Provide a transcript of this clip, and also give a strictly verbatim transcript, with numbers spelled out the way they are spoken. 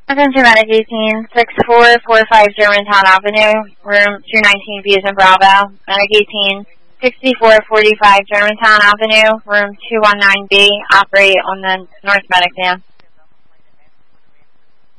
Attention Medic eighteen, six four four five Germantown Avenue, room two nineteen B as in Bravo. Medic eighteen, sixty-four forty-five Germantown Avenue, room two nineteen B, operate on the North Medic van.